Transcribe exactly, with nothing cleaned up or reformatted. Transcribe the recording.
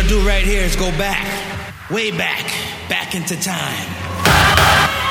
do right here is go back, way back, back into time.